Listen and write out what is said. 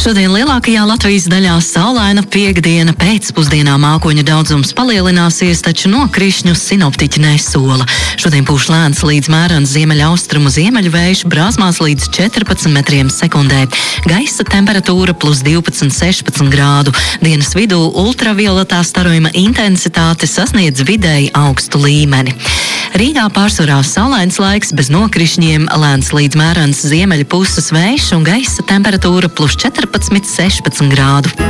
Šodien lielākajā Latvijas daļā saulaina piektdiena, pēcpusdienā mākoņu daudzums palielināsies, taču nokrišņus sinoptiķi nesola. Šodien pūš lēns līdz mērens ziemeļaustrumu ziemeļu vējš, brāzmās līdz 14 metriem sekundē. Gaisa temperatūra plus 12–16 grādu. Dienas vidū ultravioletā starojuma intensitāte sasniedz vidēji augstu līmeni. Rīgā pārsvarā saulains laiks bez nokrišņiem, lēns līdz mērens ziemeļu puses vējš un gaisa temperatūra plus 14–16 grādu.